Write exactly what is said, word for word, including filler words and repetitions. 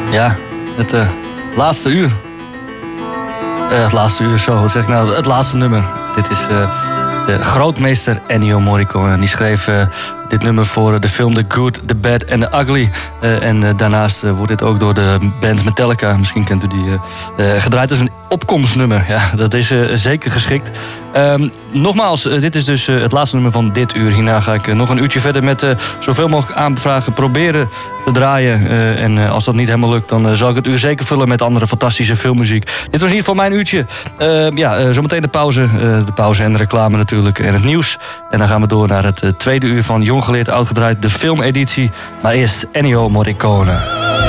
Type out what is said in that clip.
Ja, het uh, laatste uur. Uh, het laatste uur, zo, wat zeg ik nou? Het laatste nummer. Dit is uh, de grootmeester Ennio Morricone. Die schreef uh, dit nummer voor de film The Good, The Bad and The Ugly. Uh, en uh, daarnaast uh, wordt dit ook door de band Metallica, misschien kent u die, uh, uh, gedraaid als een opkomstnummer. Ja, dat is uh, zeker geschikt. Um, nogmaals, uh, dit is dus uh, het laatste nummer van dit uur. Hierna ga ik uh, nog een uurtje verder met uh, zoveel mogelijk aanvragen proberen te draaien. Uh, en uh, als dat niet helemaal lukt, dan uh, zal ik het uur zeker vullen met andere fantastische filmmuziek. Dit was in ieder geval mijn uurtje. Uh, ja, uh, zometeen de pauze. Uh, de pauze en de reclame natuurlijk. En het nieuws. En dan gaan we door naar het uh, tweede uur van Jong Geleerd Oud Gedraaid, de filmeditie. Maar eerst Ennio Morricone.